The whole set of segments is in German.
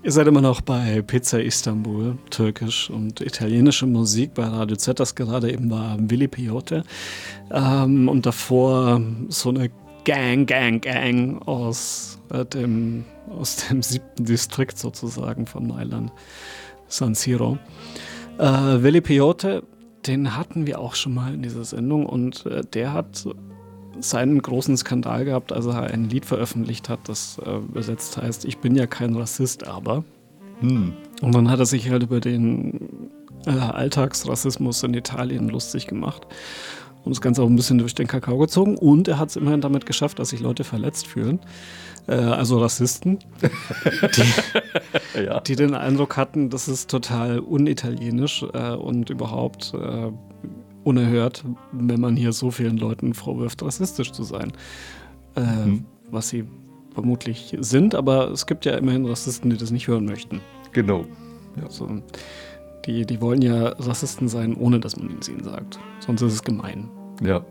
Ihr seid immer noch bei Pizza Istanbul, türkisch und italienische Musik bei Radio Z. Das gerade eben war Willy Peyote. Und davor so eine Gang aus dem 7. Distrikt sozusagen von Mailand, San Siro. Willy Peyote, den hatten wir auch schon mal in dieser Sendung und der hat seinen großen Skandal gehabt, als er ein Lied veröffentlicht hat, das übersetzt heißt, ich bin ja kein Rassist, aber. Und dann hat er sich halt über den Alltagsrassismus in Italien lustig gemacht und das Ganze auch ein bisschen durch den Kakao gezogen und er hat es immerhin damit geschafft, dass sich Leute verletzt fühlen, also Rassisten, die den Eindruck hatten, das ist total unitalienisch und überhaupt unerhört, wenn man hier so vielen Leuten vorwirft, rassistisch zu sein. Was sie vermutlich sind, aber es gibt ja immerhin Rassisten, die das nicht hören möchten. Genau. Ja. Also, die wollen ja Rassisten sein, ohne dass man es ihnen sagt. Sonst ist es gemein. Ja.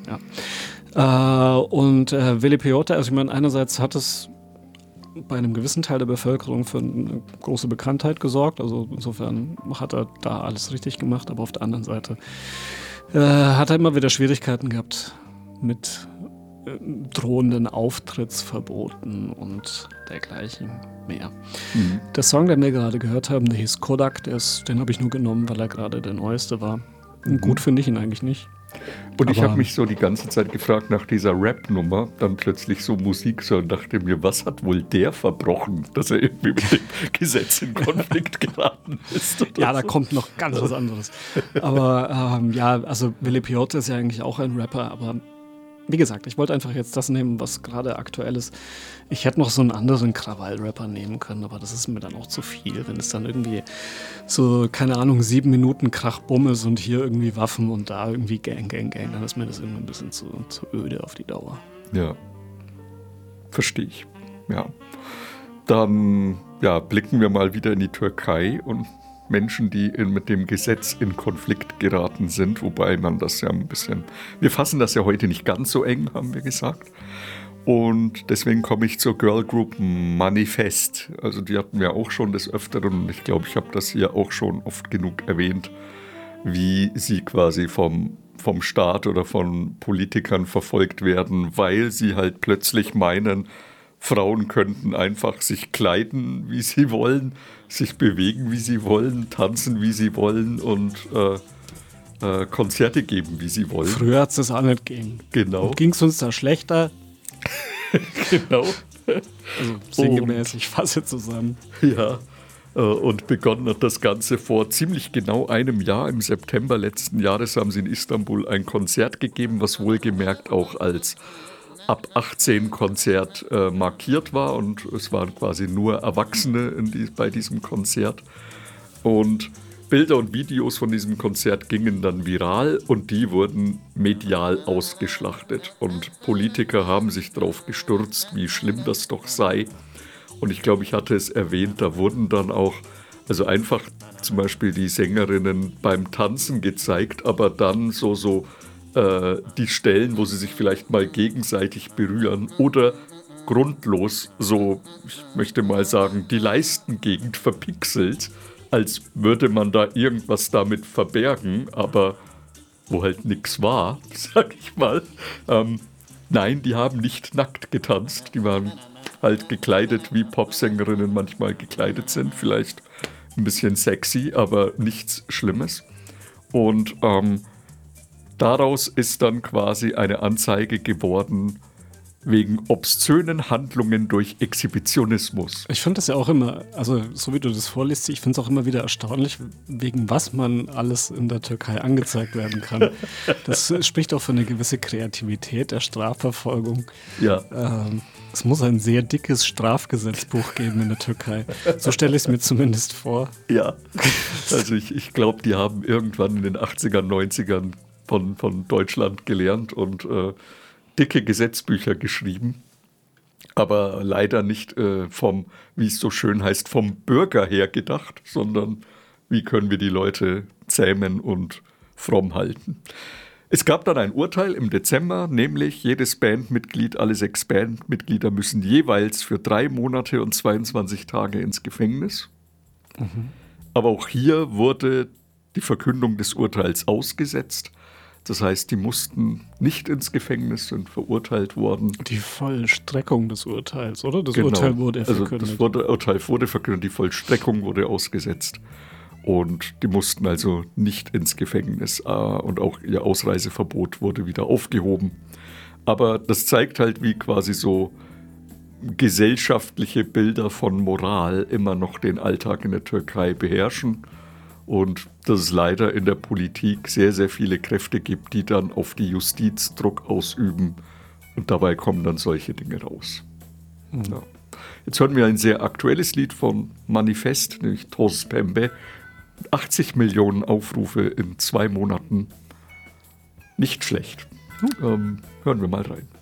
Und Willy Peyote, also ich meine, einerseits hat es bei einem gewissen Teil der Bevölkerung für eine große Bekanntheit gesorgt. Also insofern hat er da alles richtig gemacht. Aber auf der anderen Seite hat er immer wieder Schwierigkeiten gehabt mit drohenden Auftrittsverboten und dergleichen mehr. Der Song, den wir gerade gehört haben, der hieß Kodak, den habe ich nur genommen, weil er gerade der neueste war. Gut finde ich ihn eigentlich nicht. Und ich habe mich so die ganze Zeit gefragt nach dieser Rap-Nummer, dann plötzlich so Musik so und dachte mir, was hat wohl der verbrochen, dass er irgendwie mit dem Gesetz in Konflikt geraten ist? Ja, da kommt noch ganz was anderes. Aber also Willy Peyote ist ja eigentlich auch ein Rapper, aber wie gesagt, ich wollte einfach jetzt das nehmen, was gerade aktuell ist. Ich hätte noch so einen anderen Krawall-Rapper nehmen können, aber das ist mir dann auch zu viel, wenn es dann irgendwie so, keine Ahnung, 7 Minuten Krach-Bumm ist und hier irgendwie Waffen und da irgendwie Gang, dann ist mir das irgendwie ein bisschen zu öde auf die Dauer. Ja, verstehe ich. Ja. Dann blicken wir mal wieder in die Türkei und Menschen, die mit dem Gesetz in Konflikt geraten sind, wobei man das ja ein bisschen, wir fassen das ja heute nicht ganz so eng, haben wir gesagt. Und deswegen komme ich zur Girl Group Manifest. Also die hatten wir auch schon des Öfteren und ich glaube, ich habe das hier auch schon oft genug erwähnt, wie sie quasi vom Staat oder von Politikern verfolgt werden, weil sie halt plötzlich meinen, Frauen könnten einfach sich kleiden, wie sie wollen, sich bewegen, wie sie wollen, tanzen, wie sie wollen und Konzerte geben, wie sie wollen. Früher hat es das auch nicht gegeben. Genau. Ging es uns da schlechter? Genau. Also sinngemäß, ich fasse zusammen. Ja, und begonnen hat das Ganze vor ziemlich genau einem Jahr. Im September letzten Jahres haben sie in Istanbul ein Konzert gegeben, was wohlgemerkt auch als ab 18 Konzert markiert war und es waren quasi nur Erwachsene bei diesem Konzert und Bilder und Videos von diesem Konzert gingen dann viral und die wurden medial ausgeschlachtet und Politiker haben sich darauf gestürzt, wie schlimm das doch sei und ich glaube, ich hatte es erwähnt, da wurden dann auch, also einfach zum Beispiel die Sängerinnen beim Tanzen gezeigt, aber dann so die Stellen, wo sie sich vielleicht mal gegenseitig berühren oder grundlos so, ich möchte mal sagen, die Leistengegend verpixelt, als würde man da irgendwas damit verbergen, aber wo halt nichts war, sag ich mal. Nein, die haben nicht nackt getanzt, die waren halt gekleidet, wie Popsängerinnen manchmal gekleidet sind, vielleicht ein bisschen sexy, aber nichts Schlimmes. Und daraus ist dann quasi eine Anzeige geworden wegen obszönen Handlungen durch Exhibitionismus. Ich finde das ja auch immer, also so wie du das vorliest, ich finde es auch immer wieder erstaunlich, wegen was man alles in der Türkei angezeigt werden kann. Das spricht auch für eine gewisse Kreativität der Strafverfolgung. Ja. Es muss ein sehr dickes Strafgesetzbuch geben in der Türkei. So stelle ich es mir zumindest vor. Ja, also ich glaube, die haben irgendwann in den 80ern, 90ern von Deutschland gelernt und dicke Gesetzbücher geschrieben, aber leider nicht vom, wie es so schön heißt, vom Bürger her gedacht, sondern wie können wir die Leute zähmen und fromm halten. Es gab dann ein Urteil im Dezember, nämlich jedes Bandmitglied, alle 6 Bandmitglieder müssen jeweils für 3 Monate und 22 Tage ins Gefängnis. Aber auch hier wurde die Verkündung des Urteils ausgesetzt. Das heißt, die mussten nicht ins Gefängnis, sind verurteilt worden. Die Vollstreckung des Urteils, oder? Das Urteil wurde verkündet. Also das Urteil wurde verkündet, die Vollstreckung wurde ausgesetzt. Und die mussten also nicht ins Gefängnis. Und auch ihr Ausreiseverbot wurde wieder aufgehoben. Aber das zeigt halt, wie quasi so gesellschaftliche Bilder von Moral immer noch den Alltag in der Türkei beherrschen. Und dass es leider in der Politik sehr, sehr viele Kräfte gibt, die dann auf die Justiz Druck ausüben. Und dabei kommen dann solche Dinge raus. Ja. Jetzt hören wir ein sehr aktuelles Lied von Manifest, nämlich Toz Pembe. 80 Millionen Aufrufe in 2 Monaten. Nicht schlecht. Hören wir mal rein.